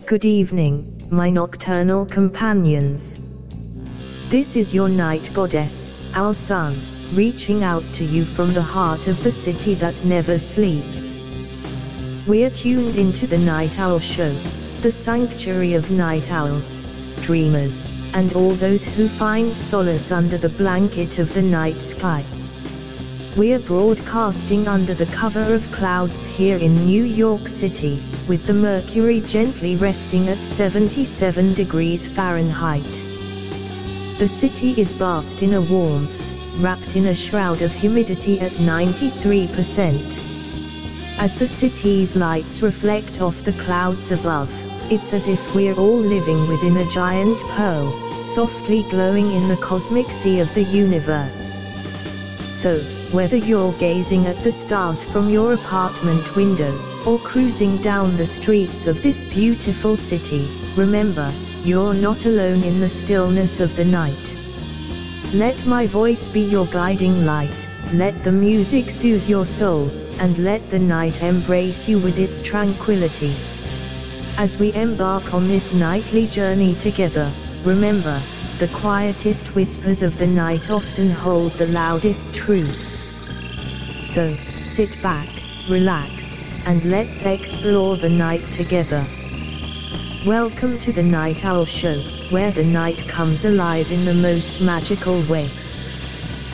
Good evening, my nocturnal companions. This is your night goddess, our sun, reaching out to you from the heart of the city that never sleeps. We're tuned into the Night Owl Show, the sanctuary of night owls, dreamers, and all those who find solace under the blanket of the night sky. We're broadcasting under the cover of clouds here in New York City, with the mercury gently resting at 77 degrees Fahrenheit. The city is bathed in a warmth, wrapped in a shroud of humidity at 93%. As the city's lights reflect off the clouds above, it's as if we're all living within a giant pearl, softly glowing in the cosmic sea of the universe. So, whether you're gazing at the stars from your apartment window, or cruising down the streets of this beautiful city, remember, you're not alone in the stillness of the night. Let my voice be your guiding light, let the music soothe your soul, and let the night embrace you with its tranquility. As we embark on this nightly journey together, remember, the quietest whispers of the night often hold the loudest truths. So, sit back, relax, and let's explore the night together. Welcome to the Night Owl Show, where the night comes alive in the most magical way.